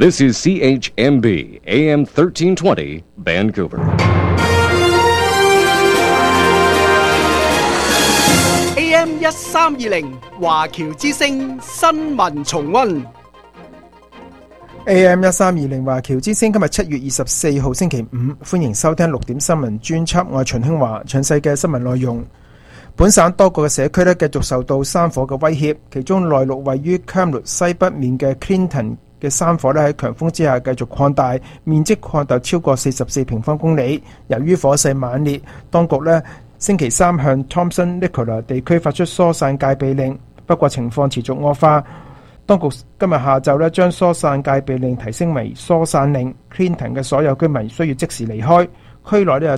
This is CHMB AM 1320 Vancouver. AM 1320華僑之聲新聞重溫。 AM 1320華僑之聲今日7月24號星期五，歡迎收聽6點新聞專輯，我係秦興華。詳細嘅新聞內容，本省多個嘅社區繼續受到山火嘅威脅，其中內陸位於 Kamloops 西北面嘅 Clinton 嘅山火喺強風之下繼續擴大，面積擴大超過44平方公里。由於火勢猛烈，當局星期三向 Thompson Nicola 地區發出疏散戒備令，不過情況持續惡化。當局今日下晝將疏散戒備令提升為疏散令， Clinton 嘅所有居民需要即時離開。區內有